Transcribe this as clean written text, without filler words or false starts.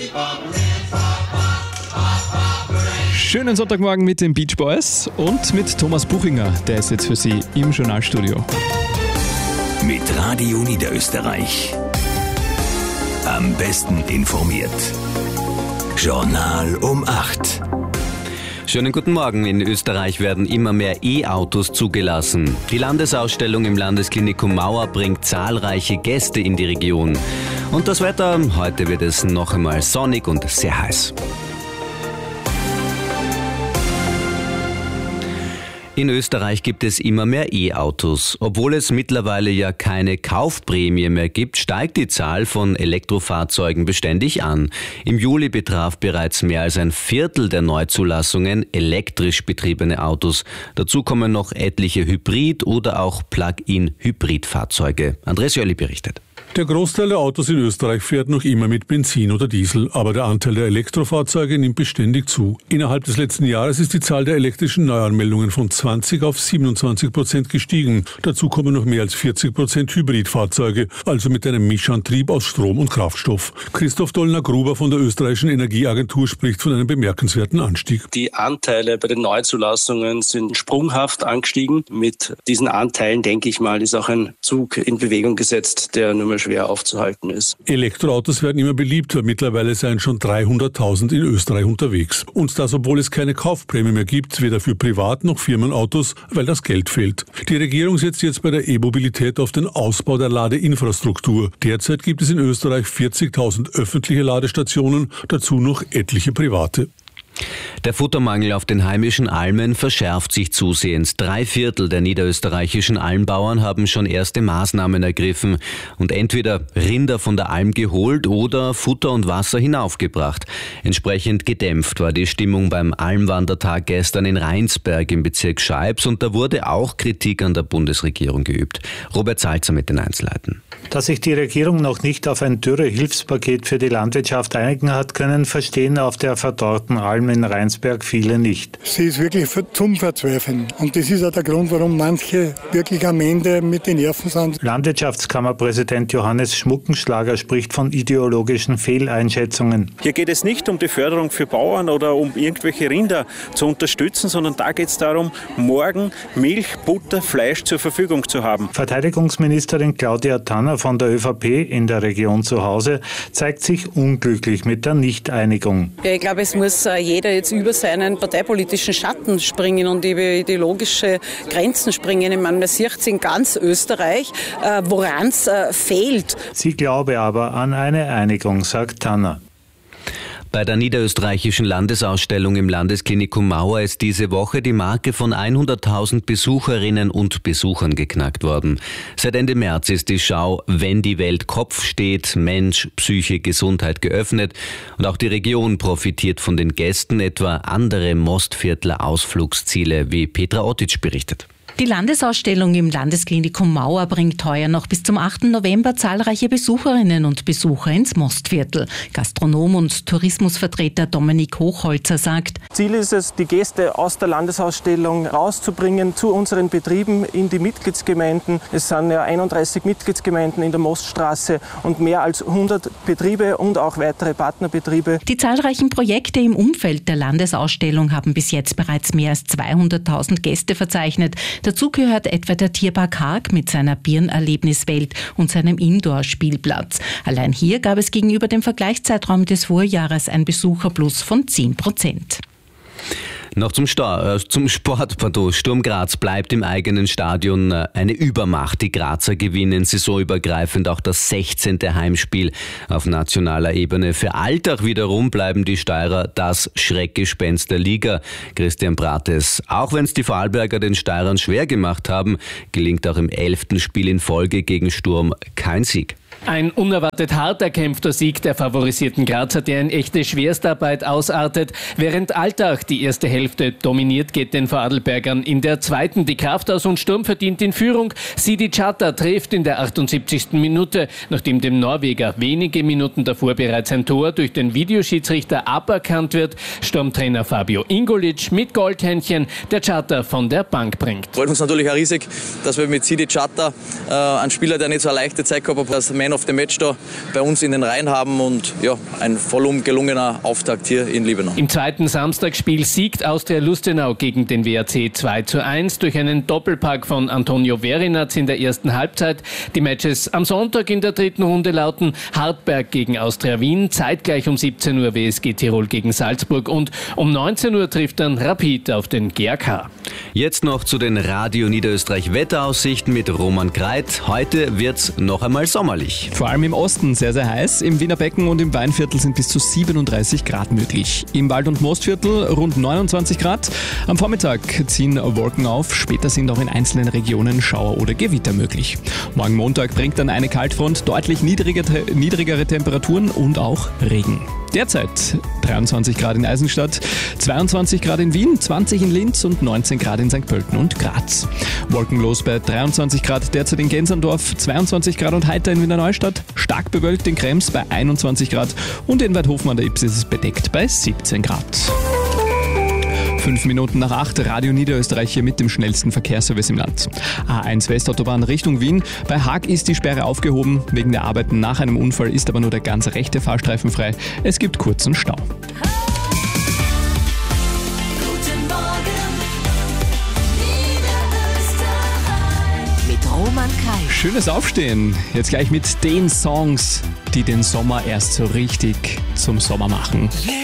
Schönen Sonntagmorgen mit den Beach Boys und mit Thomas Buchinger, der ist jetzt für Sie im Journalstudio. Mit Radio Niederösterreich. Am besten informiert. Journal um 8. Schönen guten Morgen. In Österreich werden immer mehr E-Autos zugelassen. Die Landesausstellung im Landesklinikum Mauer bringt zahlreiche Gäste in die Region. Und das Wetter, heute wird es noch einmal sonnig und sehr heiß. In Österreich gibt es immer mehr E-Autos. Obwohl es mittlerweile ja keine Kaufprämie mehr gibt, steigt die Zahl von Elektrofahrzeugen beständig an. Im Juli betraf bereits mehr als ein Viertel der Neuzulassungen elektrisch betriebene Autos. Dazu kommen noch etliche Hybrid- oder auch Plug-in-Hybridfahrzeuge. Andres Jölli berichtet. Der Großteil der Autos in Österreich fährt noch immer mit Benzin oder Diesel, aber der Anteil der Elektrofahrzeuge nimmt beständig zu. Innerhalb des letzten Jahres ist die Zahl der elektrischen Neuanmeldungen von 20 auf 27% gestiegen. Dazu kommen noch mehr als 40% Hybridfahrzeuge, also mit einem Mischantrieb aus Strom und Kraftstoff. Christoph Dollner-Gruber von der österreichischen Energieagentur spricht von einem bemerkenswerten Anstieg. Die Anteile bei den Neuzulassungen sind sprunghaft angestiegen. Mit diesen Anteilen, denke ich mal, ist auch ein Zug in Bewegung gesetzt, der nur mehr schwer aufzuhalten ist. Elektroautos werden immer beliebter. Mittlerweile seien schon 300.000 in Österreich unterwegs. Und das, obwohl es keine Kaufprämie mehr gibt, weder für Privat- noch Firmenautos, weil das Geld fehlt. Die Regierung setzt jetzt bei der E-Mobilität auf den Ausbau der Ladeinfrastruktur. Derzeit gibt es in Österreich 40.000 öffentliche Ladestationen, dazu noch etliche private. Der Futtermangel auf den heimischen Almen verschärft sich zusehends. 3/4 der niederösterreichischen Almbauern haben schon erste Maßnahmen ergriffen und entweder Rinder von der Alm geholt oder Futter und Wasser hinaufgebracht. Entsprechend gedämpft war die Stimmung beim Almwandertag gestern in Rheinsberg im Bezirk Scheibs und da wurde auch Kritik an der Bundesregierung geübt. Robert Salzer mit den Einzelheiten. Dass sich die Regierung noch nicht auf ein Dürre-Hilfspaket für die Landwirtschaft einigen hat können, verstehen auf der verdorrten Alm in Rheinsberg viele nicht. Sie ist wirklich zum Verzweifeln und das ist auch der Grund, warum manche wirklich am Ende mit den Nerven sind. Landwirtschaftskammerpräsident Johannes Schmuckenschlager spricht von ideologischen Fehleinschätzungen. Hier geht es nicht um die Förderung für Bauern oder um irgendwelche Rinder zu unterstützen, sondern da geht es darum, morgen Milch, Butter, Fleisch zur Verfügung zu haben. Verteidigungsministerin Claudia Tanner von der ÖVP in der Region zu Hause zeigt sich unglücklich mit der Nichteinigung. Ja, ich glaube, es muss jeder jetzt über seinen parteipolitischen Schatten springen und über ideologische Grenzen springen. Ich meine, man sieht es in ganz Österreich, woran es fehlt. Sie glaube aber an eine Einigung, sagt Tanner. Bei der niederösterreichischen Landesausstellung im Landesklinikum Mauer ist diese Woche die Marke von 100.000 Besucherinnen und Besuchern geknackt worden. Seit Ende März ist die Schau Wenn die Welt Kopf steht, Mensch, Psyche, Gesundheit geöffnet und auch die Region profitiert von den Gästen, etwa andere Mostviertler Ausflugsziele, wie Petra Otic berichtet. Die Landesausstellung im Landesklinikum Mauer bringt heuer noch bis zum 8. November zahlreiche Besucherinnen und Besucher ins Mostviertel. Gastronom und Tourismusvertreter Dominik Hochholzer sagt: Ziel ist es, die Gäste aus der Landesausstellung rauszubringen zu unseren Betrieben in die Mitgliedsgemeinden. Es sind ja 31 Mitgliedsgemeinden in der Moststraße und mehr als 100 Betriebe und auch weitere Partnerbetriebe. Die zahlreichen Projekte im Umfeld der Landesausstellung haben bis jetzt bereits mehr als 200.000 Gäste verzeichnet. Dazu gehört etwa der Tierpark Haag mit seiner Birnenerlebniswelt und seinem Indoor-Spielplatz. Allein hier gab es gegenüber dem Vergleichszeitraum des Vorjahres ein Besucherplus von 10%. Noch zum Sport. Sturm Graz bleibt im eigenen Stadion eine Übermacht. Die Grazer gewinnen saisonübergreifend auch das 16. Heimspiel auf nationaler Ebene. Für Altach wiederum bleiben die Steirer das Schreckgespenst der Liga. Christian Brates. Auch wenn es die Vorarlberger den Steirern schwer gemacht haben, gelingt auch im 11. Spiel in Folge gegen Sturm kein Sieg. Ein unerwartet hart erkämpfter Sieg der favorisierten Grazer, der in echte Schwerstarbeit ausartet. Während Altach die erste Hälfte dominiert, geht den Vorarlbergern in der zweiten die Kraft aus und Sturm verdient in Führung. Sidi Chata trifft in der 78. Minute, nachdem dem Norweger wenige Minuten davor bereits ein Tor durch den Videoschiedsrichter aberkannt wird. Sturmtrainer Fabio Ingolic mit Goldhändchen, der Chata von der Bank bringt. Freut uns natürlich auch riesig, dass wir mit Sidi Chata, einen Spieler, der nicht so eine leichte Zeit gehabt hat, Man of the Match da bei uns in den Reihen haben und ja, ein vollum gelungener Auftakt hier in Liebenau. Im zweiten Samstagsspiel siegt Austria Lustenau gegen den WAC 2:1 durch einen Doppelpack von Antonio Verinatz in der ersten Halbzeit. Die Matches am Sonntag in der dritten Runde lauten Hartberg gegen Austria Wien, zeitgleich um 17 Uhr WSG Tirol gegen Salzburg und um 19 Uhr trifft dann Rapid auf den GAK. Jetzt noch zu den Radio Niederösterreich Wetteraussichten mit Roman Kreit. Heute wird's noch einmal sommerlich. Vor allem im Osten sehr, sehr heiß. Im Wiener Becken und im Weinviertel sind bis zu 37 Grad möglich. Im Wald- und Mostviertel rund 29 Grad. Am Vormittag ziehen Wolken auf. Später sind auch in einzelnen Regionen Schauer oder Gewitter möglich. Morgen Montag bringt dann eine Kaltfront deutlich niedrigere Temperaturen und auch Regen. Derzeit 23 Grad in Eisenstadt, 22 Grad in Wien, 20 in Linz und 19 Grad in St. Pölten und Graz. Wolkenlos bei 23 Grad derzeit in Genserndorf, 22 Grad und heiter in Wiener Neustadt, stark bewölkt in Krems bei 21 Grad und in Weidhofen an der Ybbs ist es bedeckt bei 17 Grad. 5 Minuten nach 8, Radio Niederösterreich hier mit dem schnellsten Verkehrsservice im Land. A1 Westautobahn Richtung Wien. Bei Haag ist die Sperre aufgehoben. Wegen der Arbeiten nach einem Unfall ist aber nur der ganz rechte Fahrstreifen frei. Es gibt kurzen Stau. Mit Roman Kreit. Schönes Aufstehen. Jetzt gleich mit den Songs, die den Sommer erst so richtig zum Sommer machen.